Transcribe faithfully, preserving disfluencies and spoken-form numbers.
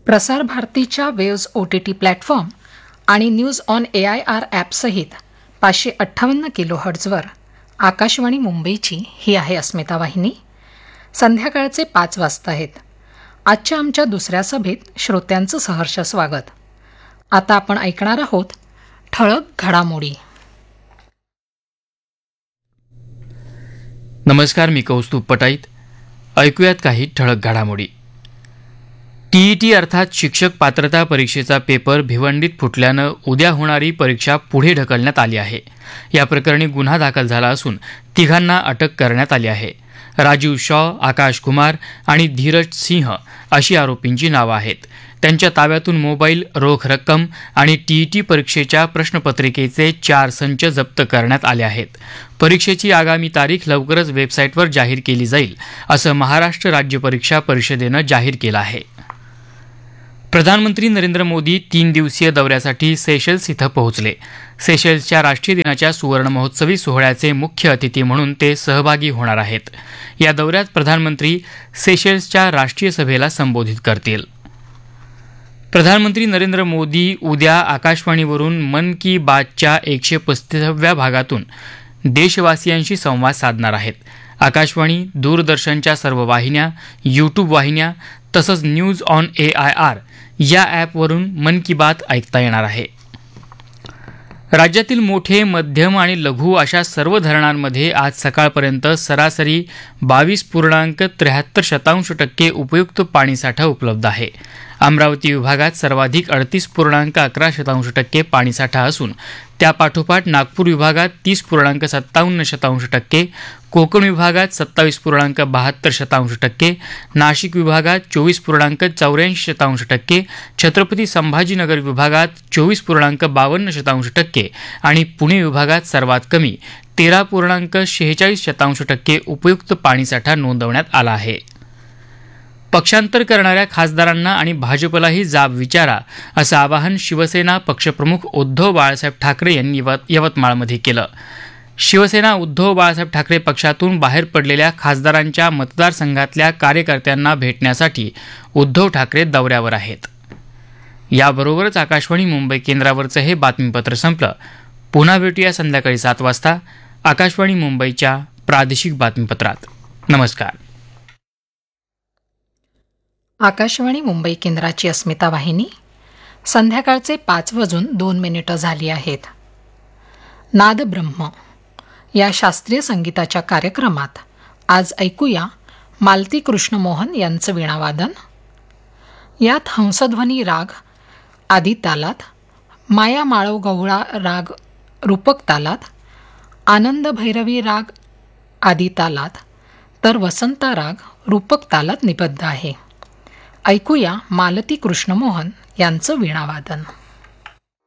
प्रसार भारतीच्या waves O T T platform आणि news on A I R ॲपसहित पाचशे अठ्ठावन्न किलो हर्ट्झवर आकाशवाणी मुंबईची ही आहे अस्मिता वाहिनी. संध्याकाळचे पाच वाजता आहेत. आजच्या आमच्या दुसऱ्या सभेत श्रोत्यांचं सहर्ष स्वागत. आता आपण ऐकणार आहोत ठळक घडामोडी. नमस्कार, मी कौस्तुभ पटाईत. ऐकूयात काही ठळक घडामोडी. टीईटी अर्थात शिक्षक पात्रता परीक्षेचा पेपर भिवंडीत फुटल्यानं उद्या होणारी परीक्षा पुढे ढकलण्यात आली आहे. या प्रकरणी गुन्हा दाखल झाला असून तिघांना अटक करण्यात आली आहे. राजीव शॉ, आकाश कुमार आणि धीरज सिंह अशी आरोपींची नावं आहेत. त्यांच्या ताब्यातून मोबाईल, रोख रक्कम आणि टीईटी परीक्षेच्या प्रश्नपत्रिकेचे चार संच जप्त करण्यात आले आहेत. परीक्षेची आगामी तारीख लवकरच वेबसाईटवर जाहीर केली जाईल, असं महाराष्ट्र राज्य परीक्षा परिषदेनं जाहीर केलं आहे. प्रधानमंत्री नरेंद्र मोदी तीन दिवसीय दौऱ्यासाठी सेशल्स इथं पोहोचले. सेशल्सच्या राष्ट्रीय दिनाच्या सुवर्ण महोत्सवी सोहळ्याचे मुख्य अतिथी म्हणून ते सहभागी होणार आहेत. या दौऱ्यात प्रधानमंत्री सेशल्सच्या राष्ट्रीय सभेला संबोधित करतील. प्रधानमंत्री नरेंद्र मोदी उद्या आकाशवाणीवरून मन की बातच्या एकशे पस्तीसाव्या भागातून देशवासियांशी संवाद साधणार आहेत. आकाशवाणी, दूरदर्शनच्या सर्व वाहिन्या, यूट्यूब वाहिन्या तसंच news on A I R या ॲपवरून मन की बात ऐकता येणार आहे. राज्यातील मोठे, मध्यम आणि लघु अशा सर्व धरणांमध्ये आज सकाळपर्यंत सरासरी बावीस पूर्णांक त्र्याहत्तर शतांश टक्के उपयुक्त पाणीसाठा उपलब्ध आहे. अमरावती विभागात सर्वाधिक अडतीस पूर्णांक अकरा शतांश टक्के पाणीसाठा असून त्यापाठोपाठ नागपूर विभागात तीस पूर्णांक सत्तावन्न शतांश टक्के, कोकण विभागात सत्तावीस पूर्णांक बहात्तर शतांश टक्के, नाशिक विभागात चोवीस पूर्णांक चौऱ्याऐंशी शतांश टक्के, छत्रपती संभाजीनगर विभागात चोवीस पूर्णांक बावन्न शतांश टक्के आणि पुणे विभागात सर्वात कमी तेरा पूर्णांक शेहेचाळीस शतांश टक्के उपयुक्त पाणीसाठा नोंदवण्यात आला आहे. पक्षांतर करणाऱ्या खासदारांना आणि भाजपलाही जाब विचारा, असं आवाहन शिवसेना पक्षप्रमुख उद्धव बाळासाहेब ठाकरे यांनी यवतमाळमध्ये केलं. शिवसेना उद्धव बाळासाहेब ठाकरे पक्षातून बाहेर पडलेल्या खासदारांच्या मतदारसंघातल्या कार्यकर्त्यांना भेटण्यासाठी उद्धव ठाकरे दौऱ्यावर आहेत. याबरोबरच आकाशवाणी मुंबई केंद्रावरचं हे बातमीपत्र संपलं. पुन्हा भेटूया संध्याकाळी सात वाजता आकाशवाणी मुंबईच्या प्रादेशिक बातमीपत्रात. नमस्कार. आकाशवाणी मुंबई केंद्राची अस्मिता वाहिनी. संध्याकाळचे पाच वाजून दोन मिनिटं झाली आहेत. नाद ब्रह्म या शास्त्रीय संगीताच्या कार्यक्रमात आज ऐकूया मालती कृष्णमोहन यांचं वीणावादन. यात हंसध्वनी राग आदी तालात, माया माळव गवळा राग रूपक तालात, आनंद भैरवी राग आदी तालात तर वसंता राग रूपक तालात निबद्ध आहे. ऐकूया मालती कृष्णमोहन यांचं वीणावादन.